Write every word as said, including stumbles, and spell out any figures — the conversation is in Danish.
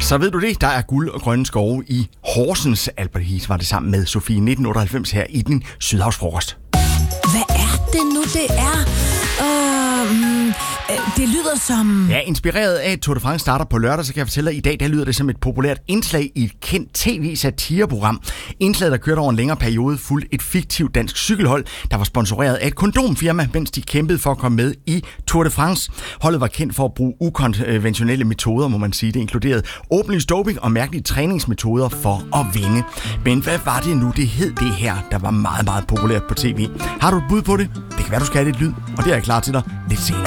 Så ved du det, der er guld og grønne skove i Horsens. Albert Heath var det sammen med Sofie nitten otteoghalvfems her i din Sydhavsfrokost. Hvad er det nu, det er? Uh, mm, det lyder som... Ja, inspireret af at Tour de France starter på lørdag, så kan jeg fortælle, at i dag der lyder det som et populært indslag i et kendt tv-satireprogram. Indslaget, der kørte over en længere periode, fulgte et fiktivt dansk cykelhold, der var sponsoreret af et kondomfirma, mens de kæmpede for at komme med i Tour de France. Holdet var kendt for at bruge ukonventionelle metoder, må man sige. Det inkluderede åbenlyst doping og mærkelige træningsmetoder for at vinde. Men hvad var det nu, det hed det her, der var meget, meget populært på tv? Har du et bud på det? Det kan være, du skal have lidt lyd, og det er jeg klar til dig lidt senere.